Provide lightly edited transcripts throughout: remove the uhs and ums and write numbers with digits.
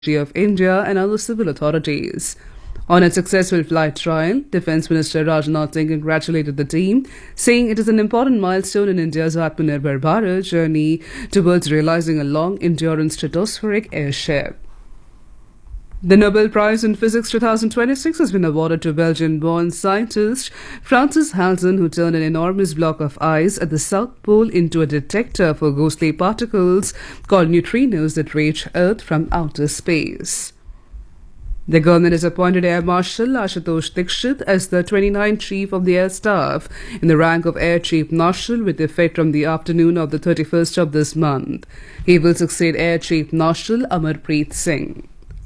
of India and other civil authorities. On its successful flight trial, Defence Minister Rajnath Singh congratulated the team, saying it is an important milestone in India's Atmanirbhar Bharat journey towards realizing a long-endurance stratospheric airship. The Nobel Prize in Physics 2026 has been awarded to Belgian-born scientist Francis Halzen, who turned an enormous block of ice at the South Pole into a detector for ghostly particles called neutrinos that reach Earth from outer space. The government has appointed Air Marshal Ashutosh Dikshit as the 29th Chief of the Air Staff in the rank of Air Chief Marshal with effect from the afternoon of the 31st of this month. He will succeed Air Chief Marshal Amarpreet Singh.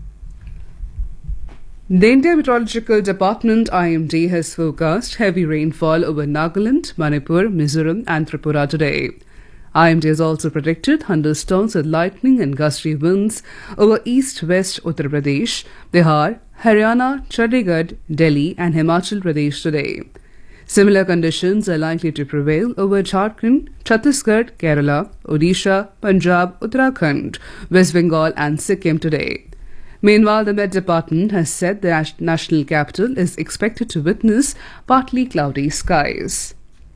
The India Meteorological Department IMD has forecast heavy rainfall over Nagaland, Manipur, Mizoram and Tripura today. IMD has also predicted thunderstorms with lightning and gusty winds over east-west Uttar Pradesh, Bihar, Haryana, Chandigarh, Delhi and Himachal Pradesh today. Similar conditions are likely to prevail over Jharkhand, Chhattisgarh, Kerala, Odisha, Punjab, Uttarakhand, West Bengal and Sikkim today. Meanwhile, the Met Department has said the national capital is expected to witness partly cloudy skies.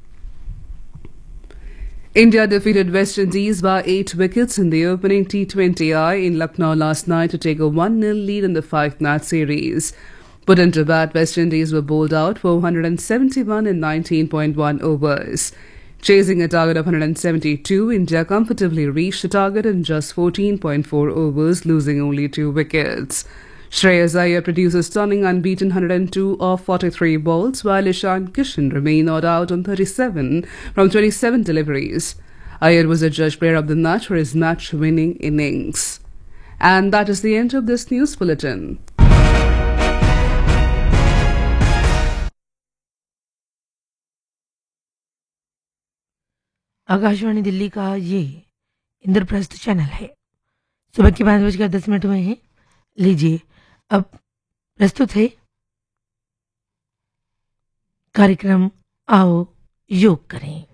India defeated West Indies by 8 wickets in the opening T20I in Lucknow last night to take a 1-0 lead in the 5-match series. Put into bat, West Indies were bowled out for 171 in 19.1 overs. Chasing a target of 172, India comfortably reached the target in just 14.4 overs, losing only 2 wickets. Shreyas Iyer produced a stunning unbeaten 102 off 43 balls, while Ishan Kishan remained odd out on 37 from 27 deliveries. Iyer was adjudged player of the match for his match-winning innings. And that is the end of this news bulletin. Akashvani Delhi का ये Indraprastha channel है। सुबह के 5:10 हुए हैं। लीजिए अब प्रस्तुत है कार्यक्रम आओ योग करें।